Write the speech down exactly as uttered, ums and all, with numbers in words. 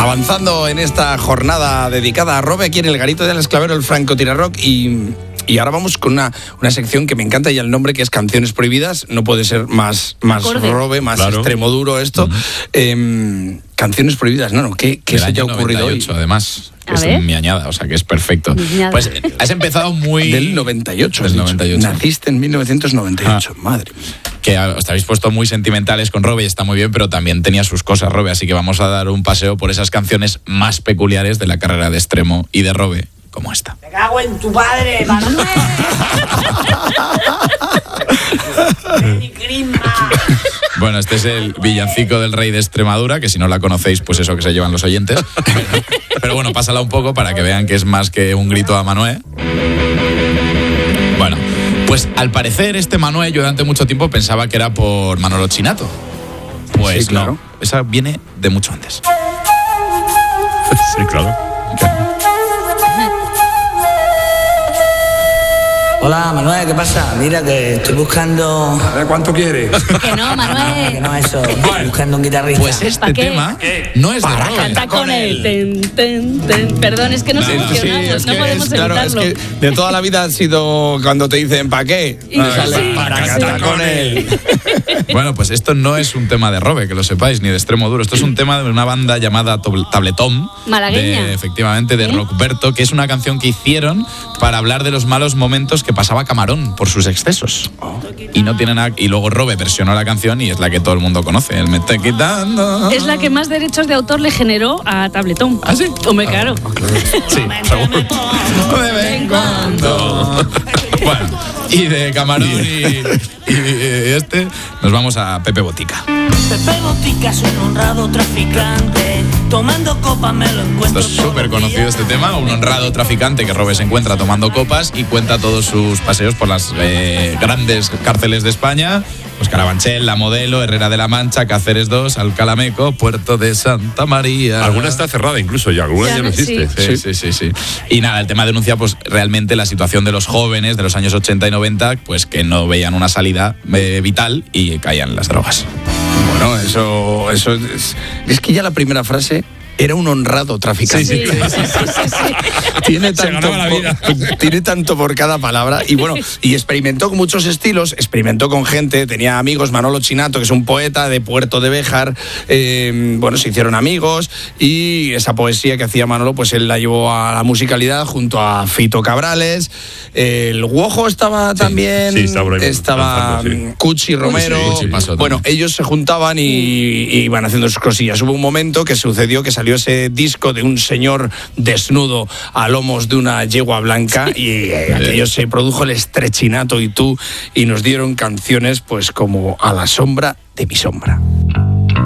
Avanzando en esta jornada dedicada a Robe aquí en el Garito del Esclavero, el Franco Tirarock, y, y ahora vamos con una, una sección que me encanta y el nombre, que es Canciones Prohibidas. No puede ser más, más Robe, más claro. extremo duro esto. Uh-huh. Eh, canciones Prohibidas, no, no, ¿qué, qué se te ha ocurrido noventa y ocho, hoy? Además, que es mi añada, o sea que es perfecto. Pues has empezado muy... Del noventa y ocho. Del noventa y ocho. Naciste en mil novecientos noventa y ocho, ah. madre mía. Que os habéis puesto muy sentimentales con Robe y está muy bien, pero también tenía sus cosas Robe, así que vamos a dar un paseo por esas canciones más peculiares de la carrera de Extremo y de Robe, como esta. ¡Me cago en tu padre, Manuel! Bueno, este es el villancico del Rey de Extremadura, que si no la conocéis, pues eso que se llevan los oyentes. Pero bueno, pásala un poco para que vean que es más que un grito a Manuel. Bueno, pues al parecer este Manuel, yo durante mucho tiempo pensaba que era por Manolo Chinato. Pues sí, claro. No, esa viene de mucho antes. Sí, claro. Hola, Manuel, ¿qué pasa? Mira que estoy buscando... A ver, ¿cuánto quieres? Que no, Manuel. Que no, eso. Estoy buscando un guitarrista. Pues este tema ¿Qué? no es de Para Robe. cantar con él. Ten, ten, ten. Perdón, es que nos emocionamos, sí, es no podemos es, evitarlo. Claro, es que de toda la vida ha sido cuando te dicen ¿para qué? Y no, sale, sí, para sí, cantar sí. con él. Bueno, pues esto no es un tema de Robe, que lo sepáis, ni de Extremo Duro. Esto es un tema de una banda llamada Tabletón. Malagueña. De, efectivamente, de ¿Eh? Rockberto, que es una canción que hicieron para hablar de los malos momentos que pasaba Camarón por sus excesos. Oh. Y no tiene nada. Y luego Robe versionó la canción y es la que todo el mundo conoce. El me está quitando. Es la que más derechos de autor le generó a Tabletón. ¿Ah, sí? Hombre, claro. Oh, claro. Sí, de vez en cuando. Bueno, y de Camarón y, y, y este, nos vamos a Pepe Botica. Pepe Botica es un honrado traficante, tomando copas me lo encuentro. Esto es súper conocido este tema, un honrado traficante que Robe se encuentra tomando copas y cuenta todos sus paseos por las eh, grandes cárceles de España, pues Carabanchel, La Modelo, Herrera de la Mancha, Cáceres dos, Alcalameco, Puerto de Santa María. Alguna está cerrada incluso ya, alguna ya, ya no existe. Sí. Sí, sí, sí, sí. Y nada, el tema denuncia pues realmente la situación de los jóvenes de los años ochenta y noventa, pues que no veían una salida eh, vital y caían en las drogas. Bueno, eso, eso es, es que ya la primera frase era un honrado traficante. Sí, sí, sí, sí, sí, sí. Tiene tanto, la vida. Por, tiene tanto por cada palabra. Y bueno, y experimentó con muchos estilos, experimentó con gente, tenía amigos, Manolo Chinato, que es un poeta de Puerto de Béjar, eh, bueno, se hicieron amigos y esa poesía que hacía Manolo, pues él la llevó a la musicalidad junto a Fito Cabrales. El Guojo estaba sí, también, sí, estaba, estaba sí. Cuchi Romero. Sí, sí, bueno, ellos se juntaban y, y iban haciendo sus cosillas. Hubo un momento que sucedió que salió ese disco de un señor desnudo a lomos de una yegua blanca y eh, aquello se produjo el Estrechinato y tú y nos dieron canciones pues como A la sombra de mi sombra.